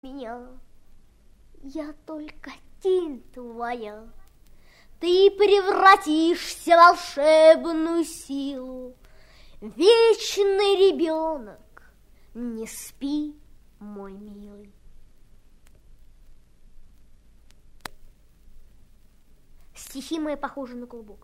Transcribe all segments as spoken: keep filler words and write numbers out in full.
меня, я только тень твоя. Ты превратишься в волшебную силу. Вечный ребенок, не спи, мой милый. Стихи мои похожи на клубок.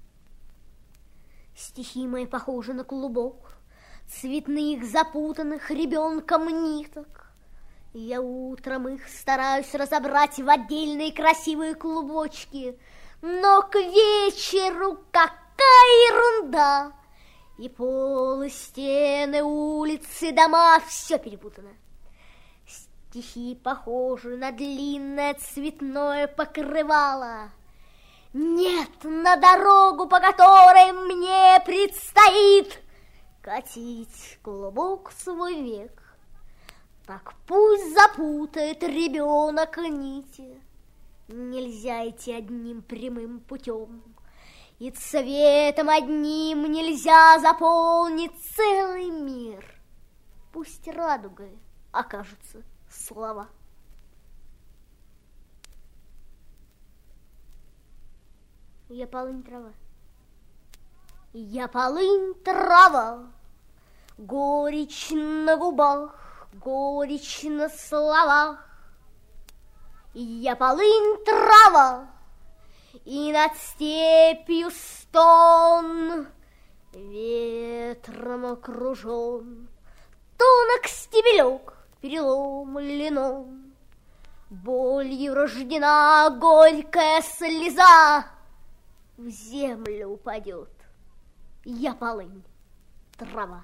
Стихи мои похожи на клубок цветных, запутанных ребенком ниток. Я утром их стараюсь разобрать в отдельные красивые клубочки, но к вечеру какая ерунда! И полы, стены, улицы, дома, все перепутано. Стихи похожи на длинное цветное покрывало. Нет, на дорогу, по которой мне предстоит катить клубок свой век. Так пусть запутает ребенок нити. Нельзя идти одним прямым путем, и цветом одним нельзя заполнить целый мир. Пусть радугой окажутся слова. Я полынь трава. Я полынь трава, горечь на губах, горечь на словах. Я полынь трава, и над степью стон ветром окружен. Тонок стебелек переломленном, болью рождена горькая слеза. В землю упадет, я полынь трава.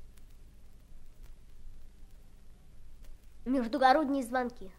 Междугородние звонки.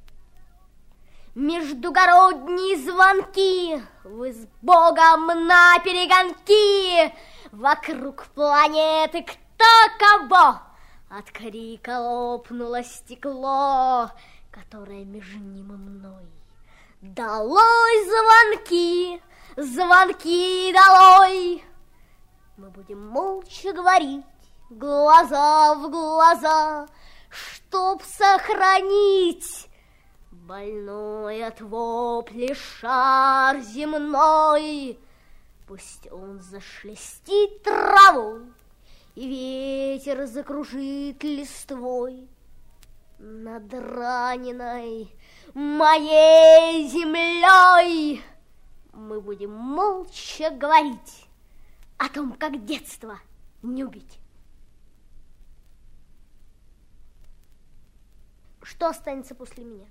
Междугородние звонки, вы с Богом на перегонки. Вокруг планеты кто кого. От крика лопнуло стекло, которое между ним и мной. Долой звонки, звонки долой. Мы будем молча говорить, глаза в глаза, чтоб сохранить больной от вопли шар земной. Пусть он зашелестит травой, и ветер закружит листвой над раненой моей землей. Мы будем молча говорить о том, как детство не убить. Что останется после меня?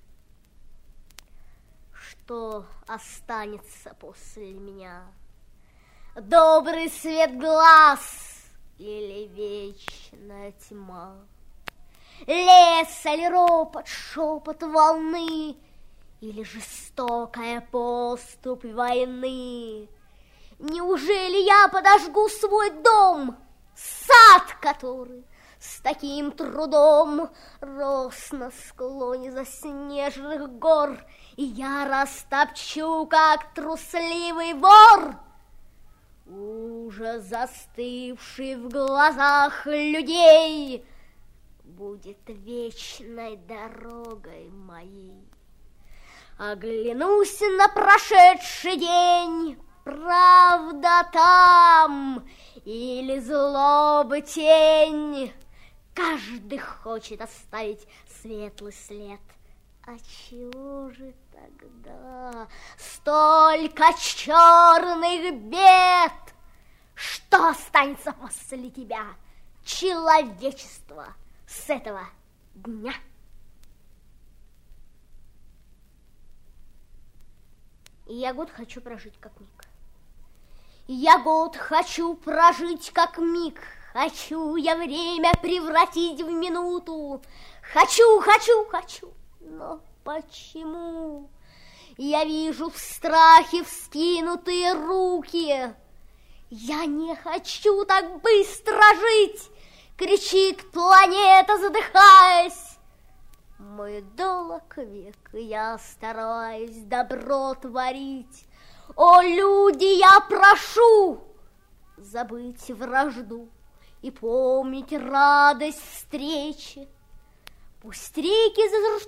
Что останется после меня? Добрый свет глаз или вечная тьма? Лес или ропот, шепот волны, или жестокая поступь войны? Неужели я подожгу свой дом, сад, который с таким трудом рос на склоне заснеженных гор, и я растопчу, как трусливый вор? Ужас, застывший в глазах людей, будет вечной дорогой моей. Оглянусь на прошедший день, правда там или злоба тень? Каждый хочет оставить светлый след. А чего же тогда столько черных бед? Что останется после тебя, человечество, с этого дня? И я год хочу прожить как миг. Я год хочу прожить как миг. Хочу я время превратить в минуту. Хочу, хочу, хочу. Но почему я вижу в страхе вскинутые руки? Я не хочу так быстро жить, кричит планета, задыхаясь. Мой долг век, я стараюсь добро творить. О, люди, я прошу забыть вражду и помнить радость встречи. Пусть реки